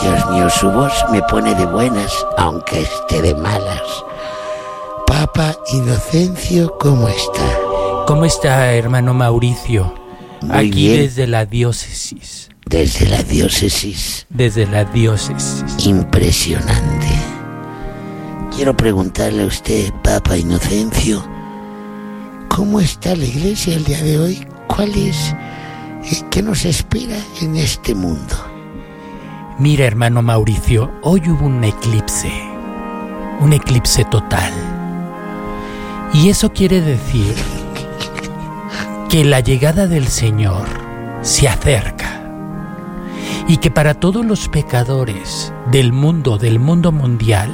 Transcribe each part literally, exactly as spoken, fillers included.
Dios mío, su voz me pone de buenas, aunque esté de malas. Papa Inocencio, ¿cómo está? ¿Cómo está, hermano Mauricio? Muy Aquí bien. desde la diócesis. Desde la diócesis. Desde la diócesis. Impresionante. Quiero preguntarle a usted, Papa Inocencio, ¿cómo está la iglesia el día de hoy? ¿Cuál es? eh, ¿Qué nos espera en este mundo? Mira, hermano Mauricio, hoy hubo un eclipse. Un eclipse total. Y eso quiere decir que la llegada del Señor se acerca. Y que para todos los pecadores del mundo, del mundo mundial,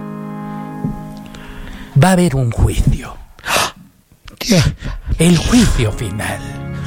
va a haber un juicio. Tía, El juicio final.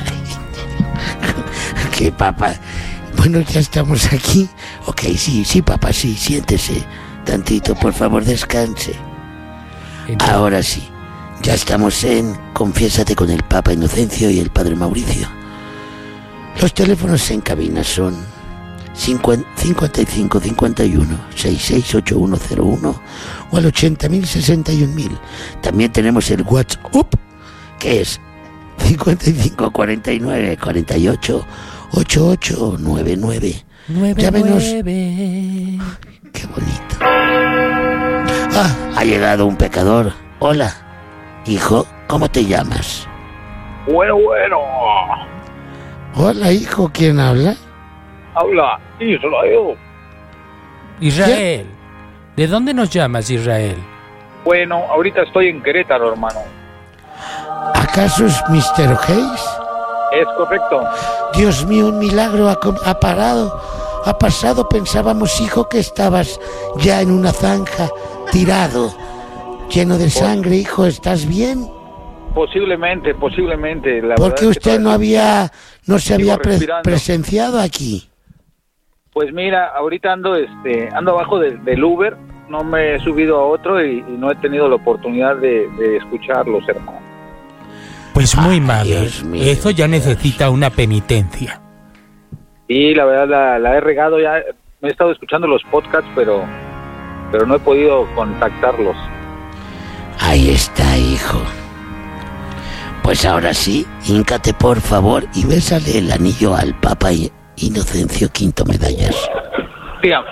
¿qué, Papa? Bueno, ya estamos aquí. Ok, sí, sí, Papa, sí, siéntese. Tantito, por favor, descanse. Entonces, Ahora sí, ya estamos en Confiésate con el Papa Inocencio y el Padre Mauricio. Los teléfonos en cabina son cincuenta, cincuenta y cinco cincuenta y uno sesenta y seis ochenta y uno cero uno o al ochenta mil sesenta y un mil. También tenemos el WhatsApp, que es cincuenta y cinco cuarenta y nueve cuarenta y ocho ochenta y ocho noventa y nueve. nueve, Llámenos. nueve. Qué bonito. Ah, ha llegado un pecador. Hola, hijo, ¿cómo te llamas? Bueno, bueno, Hola, hijo, ¿quién habla? habla Israel. Israel. ¿De dónde nos llamas, Israel? Bueno, ahorita estoy en Querétaro, hermano. ¿Acaso es mister Hayes? Es correcto. Dios mío, un milagro ha, com- ha parado, ha pasado. Pensábamos, hijo, que estabas ya en una zanja, tirado, lleno de sangre. Hijo, ¿estás bien? Posiblemente, posiblemente. La ¿Por verdad qué es que usted no todavía- había, no se había pre- respirando. presenciado aquí? Pues mira, ahorita ando, este, ando abajo del, del Uber. No me he subido a otro y, y no he tenido la oportunidad de, de escucharlos, hermano. Pues muy Ay, mal. Dios mío, Eso ya Dios. necesita una penitencia. Y la verdad la, la he regado ya. Me he estado escuchando los podcasts, pero, pero no he podido contactarlos. Ahí está, hijo. Pues ahora sí, híncate por favor y bésale el anillo al Papa I- Inocencio Quinto Medallas. Tía,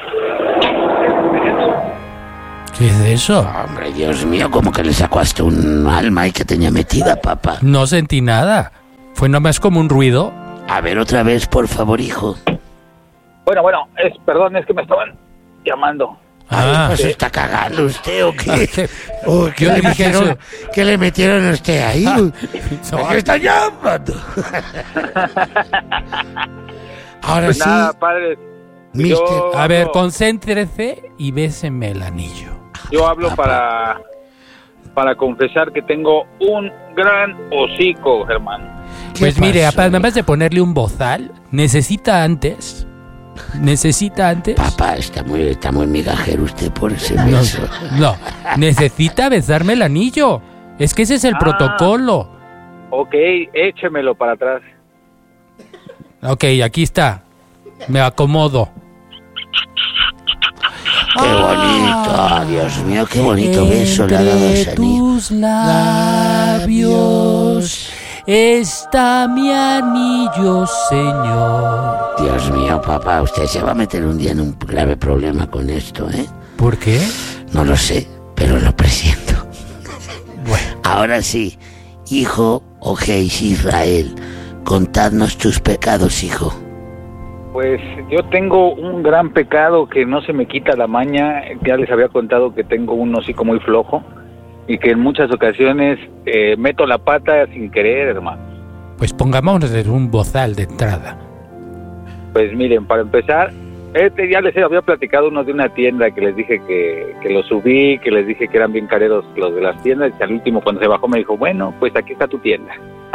¿Qué es eso? Hombre, Dios mío, como que le sacó hasta un alma ahí que tenía metida, Papa. No sentí nada. Fue nomás como un ruido. A ver otra vez, por favor, hijo. bueno, bueno, es, perdón, es que me estaban llamando. Ah. Ay, ¿se está cagando usted o qué? Ah, Uy, ¿qué, Yo le dije metieron, eso. ¿Qué le metieron a usted ahí? Uy, No, ¿qué está llamando? Ahora Pues sí, nada, padre. mister yo- A ver, no. concéntrese y béseme el anillo. Yo hablo para, para confesar que tengo un gran hocico, hermano. ¿qué Pues mire, pasó? además de ponerle un bozal, necesita antes. Necesita antes. Papá, está muy, está muy migajero usted por ese No, beso. no, necesita besarme el anillo. Es que ese es el Ah. protocolo. Ok, échemelo para atrás. Ok, aquí está. Me acomodo. ¡Qué bonito! Dios mío, qué bonito beso le ha dado Entre ese anillo. tus labios está mi anillo, Señor. Dios mío, papá, usted se va a meter un día en un grave problema con esto, ¿eh? ¿Por qué? No lo sé, pero lo presiento. Bueno, Ahora sí, hijo Ojeis Israel, contadnos tus pecados, hijo. Pues yo tengo un gran pecado que no se me quita la maña. Ya les había contado que tengo un hocico muy flojo y que en muchas ocasiones eh, meto la pata sin querer, hermano. pues pongámonos un bozal de entrada. Pues miren, para empezar, este ya les había platicado uno de una tienda que les dije que, que lo subí, que les dije que eran bien careros los de las tiendas, y al último cuando se bajó me dijo, bueno, pues aquí está tu tienda.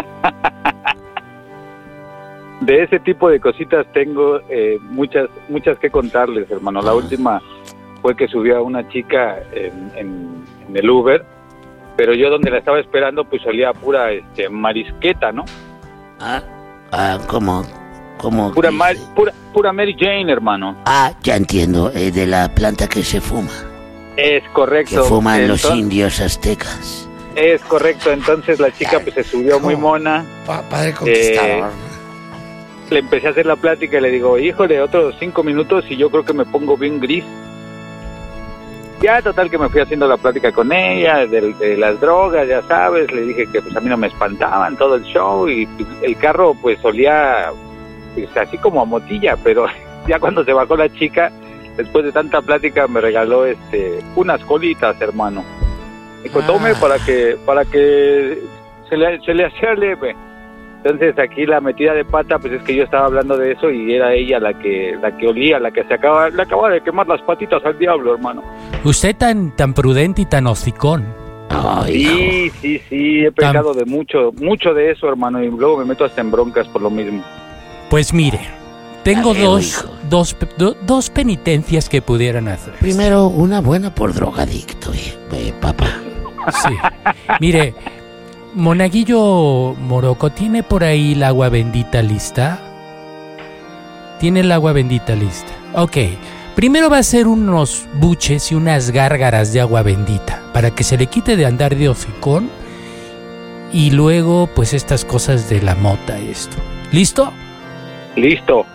De ese tipo de cositas tengo eh, muchas muchas que contarles, hermano. La última fue que subí a una chica en, en, en el Uber, pero yo donde la estaba esperando pues olía a pura este, marisqueta, ¿no? Ah, ah, ¿cómo? ¿Cómo Pura, dice? Mar- pura, pura Mary Jane, hermano. Ah, ya entiendo, eh, de la planta que se fuma. Es correcto. Que fuman los Entonces- indios aztecas. Es correcto, entonces la chica pues se subió muy mona. Pa- padre conquistador. Le empecé a hacer la plática y le digo, híjole, otros cinco minutos y yo creo que me pongo bien gris. Ya, total, que me fui haciendo la plática con ella, de, de las drogas, ya sabes. Le dije que pues a mí no me espantaban todo el show y pues, el carro pues olía pues, así como a motilla, pero ya cuando se bajó la chica, después de tanta plática, me regaló este unas colitas, hermano. Dijo, Ah. tome para que para que se le, se le hacía leve. Entonces aquí la metida de pata, pues es que yo estaba hablando de eso y era ella la que la que olía, la que se acaba, le acababa de quemar las patitas al diablo, hermano. Usted tan, tan prudente y tan hocicón. Ay, Sí, sí, sí, he pecado de mucho, mucho de eso, hermano, y luego me meto hasta en broncas por lo mismo. Pues mire, tengo Dale, dos, hijo. dos, pe- do- dos penitencias que pudieran hacer. primero, una buena por drogadicto, eh, eh, papá. Sí. Mire, Monaguillo Moroco, ¿tiene por ahí el agua bendita lista? ¿Tiene el agua bendita lista? Ok. Primero va a ser unos buches y unas gárgaras de agua bendita para que se le quite de andar de hocicón y luego pues estas cosas de la mota y esto. ¿Listo? Listo.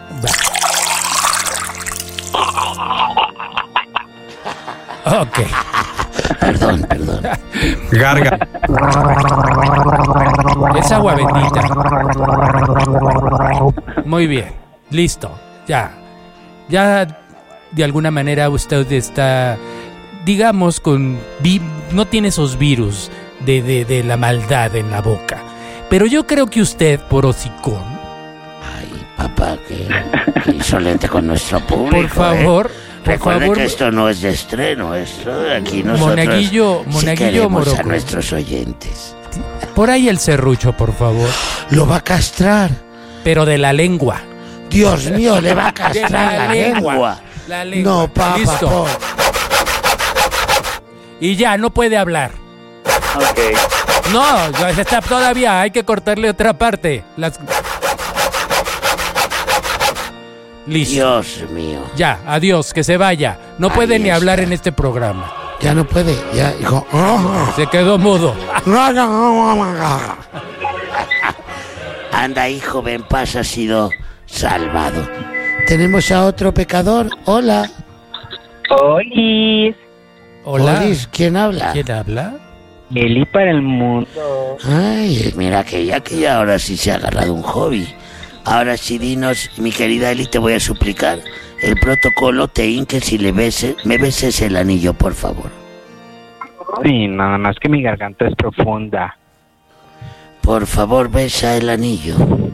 Va. Ok. Perdón, perdón. Garga. Es agua bendita. Muy bien. Listo. Ya. Ya de alguna manera usted está, digamos, con vi- no tiene esos virus de, de, de la maldad en la boca. Pero yo creo que usted, por hocicón, Ay, papá, qué, qué insolente con nuestro público. por favor, ¿eh? por Recuerde favor, que esto no es de estreno, esto de aquí nosotros Monaguillo, sí Monaguillo queremos a Moroco. nuestros oyentes. por ahí el serrucho, por favor. Lo va a castrar. Pero de la lengua. Dios mío, le va a De castrar la la lengua. lengua. La lengua. No, papá, Listo. por- Y ya, no puede hablar. Ok. No, ya está todavía, hay que cortarle otra parte. Las... Listo. Dios mío. Ya, adiós, que se vaya. No puede Ahí ni hablar está. en este programa. Ya no puede, ya dijo. "Oh". Se quedó mudo. Anda, hijo, ven, paz, has sido salvado. Tenemos a otro pecador. Hola. Olis, Hola. Olis, ¿quién habla? ¿Quién habla? Eli para el mundo. Ay, mira que ya que ya ahora sí se ha agarrado un hobby. Ahora sí, dinos, mi querida Eli, te voy a suplicar el protocolo, te hinques y le beses, me beses el anillo, por favor. Sí, nada más que mi garganta es profunda. Por favor, besa el anillo.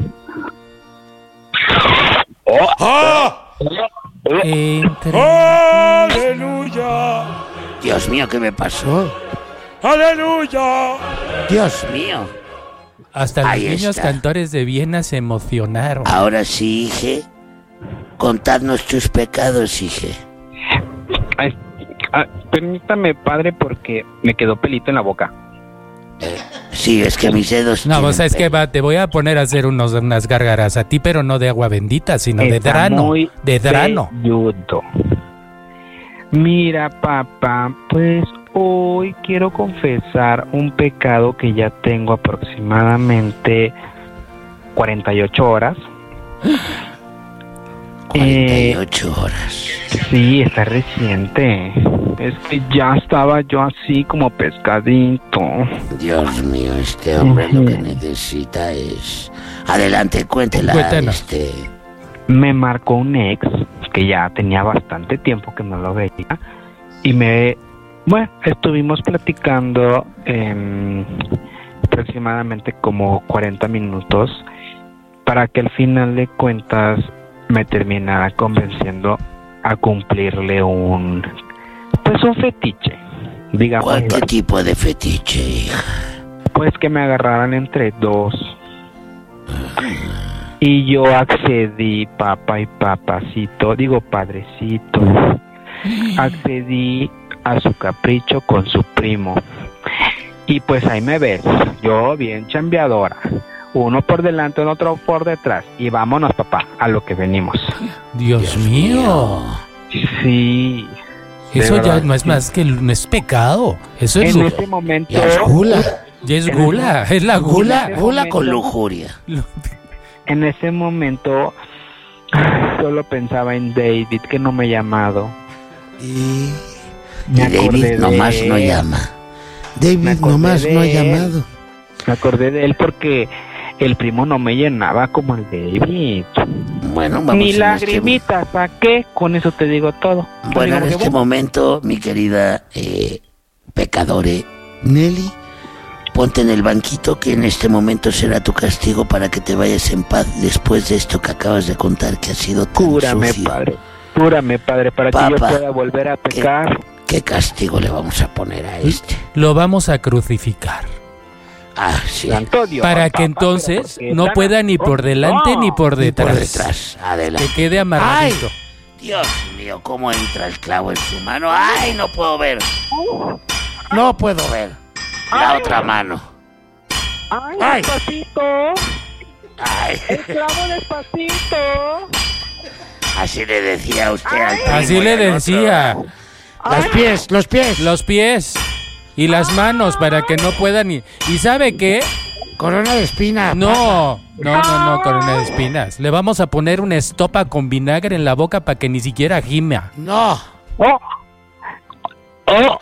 Entre... ¡Aleluya! Dios mío, ¿qué me pasó? ¡Aleluya! Dios mío. Hasta los Ahí niños está. cantores de Viena se emocionaron. Ahora sí, hije. Contadnos tus pecados, hije. Ay, ah, permítame, padre, porque me quedó pelito en la boca. Sí, es que mis dedos. No, tienen vos sabes que pelo. va, te voy a poner a hacer unos, unas gárgaras a ti, pero no de agua bendita, sino de Está drano. muy De drano. velludo. Mira, papá, pues hoy quiero confesar un pecado que ya tengo aproximadamente cuarenta y ocho horas. cuarenta y ocho horas. Sí, está reciente. Es que ya estaba yo así como pescadito. Dios mío, este hombre lo que Ujú. necesita es. Adelante, cuéntela. Cuéntanos. Este. Me marcó un ex que ya tenía bastante tiempo que no lo veía y me, bueno, estuvimos platicando em, aproximadamente como cuarenta minutos para que al final de cuentas me terminara convenciendo a cumplirle un, pues un fetiche, digamos, ¿Cuál qué tipo de fetiche, hija? pues que me agarraran entre dos. Y yo accedí, papá y papacito, digo padrecito, accedí a su capricho con su primo. Y pues ahí me ves, yo bien chambeadora, uno por delante, otro por detrás. Y vámonos, papá, a lo que venimos. Dios, Dios mío. Sí. Eso ya no es más que no es pecado. Eso es en lu- ese momento. Ya es gula. Ya es gula, es la gula. Gula, gula con lujuria. En ese momento solo pensaba en David, que no me ha llamado. Y, Me y acordé David de nomás él. no llama. Me David acordé nomás de no ha él. llamado. Me acordé de él porque el primo no me llenaba como el David. Bueno, vamos Ni en lagrimitas saqué, con eso te digo todo. Este, bueno, en Te digo este que, momento, mi querida eh, pecadore Nelly, ponte en el banquito, que en este momento será tu castigo para que te vayas en paz después de esto que acabas de contar, que ha sido tan Cúrame, sucio. padre. Cúrame, padre, para que yo Papá, pueda volver a pecar. ¿Qué castigo le vamos a poner a este? Lo vamos a crucificar. Ah, sí. Santo Dios, Para papá, que entonces pero ¿por qué no tan pueda ni por delante no? ni por Y por detrás. detrás, adelante. Que quede amarradito. Dios mío, cómo entra el clavo en su mano. ¡Ay, no puedo ver! No puedo ver. La Ay. otra mano. Ay, Ay. despacito. Ay, El clavo despacito. así le decía a usted al primo Así y le al otro. decía. Los pies, los pies. Los pies y las manos para que no puedan ir. ¿Y sabe qué? Corona de espina. No, no, no, no, corona de espinas. Le vamos a poner una estopa con vinagre en la boca para que ni siquiera gima. No. Oh. Oh.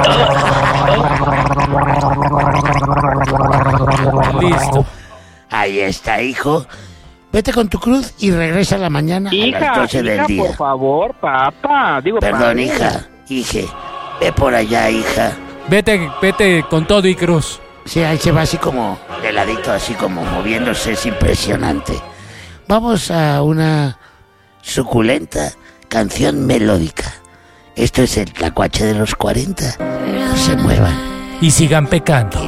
Listo. Ahí está, hijo. Vete con tu cruz y regresa a la mañana a las Hija, doce del hija, día. por favor, papá. Digo, Perdón, padre. hija. Hije. Ve por allá, hija. Vete, vete con todo y cruz. Sí, ahí se va así como de ladito, así como moviéndose, es impresionante. Vamos a una suculenta canción melódica. Esto es el Tlacuache de los cuarenta. No se muevan. Y sigan pecando.